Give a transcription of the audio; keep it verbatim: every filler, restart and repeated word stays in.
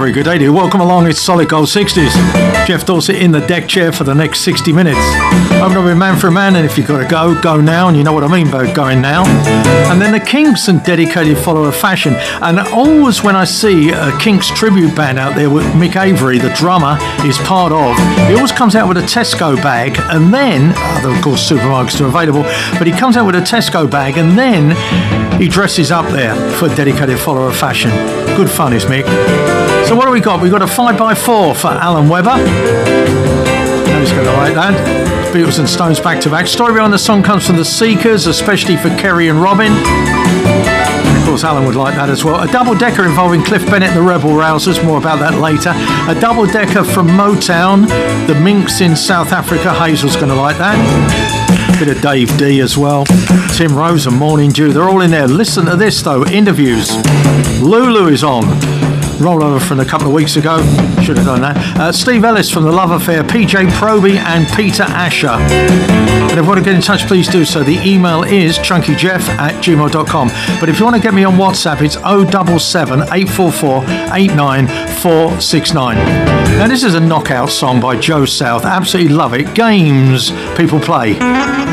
very good day to you. Welcome along, it's Solid Gold sixties. Jeff Dorset in the deck chair for the next sixty minutes. Open up with Man for a Man, and if you've got to go, go now, and you know what I mean by going now. And then the Kinks and Dedicated Follower of Fashion. And always when I see a Kinks tribute band out there with Mick Avery, the drummer, is part of, he always comes out with a Tesco bag, and then, although of course supermarkets are available, but he comes out with a Tesco bag, and then he dresses up there for Dedicated Follower of Fashion. Good fun is Mick. So what do we got? We've got a five by four for Alan Webber. No, he's going to like that. Beatles and Stones back to back. Story behind the song comes from the Seekers, especially for Kerry and Robin. And of course, Alan would like that as well. A double decker involving Cliff Bennett and the Rebel Rousers. More about that later. A double decker from Motown, the Minx in South Africa. Hazel's going to like that. Bit of Dave D as well. Tim Rose and Morning Dew. They're all in there. Listen to this though. Interviews. Lulu is on. Rollover from a couple of weeks ago. Should have done that. Uh, Steve Ellis from The Love Affair, P J Proby and Peter Asher. And if you want to get in touch, please do so. The email is chunkyjeff at gmail dot com. But if you want to get me on WhatsApp, it's oh seven seven, eight four four, eight nine four six nine. Now this is a knockout song by Joe South. Absolutely love it. Games people play.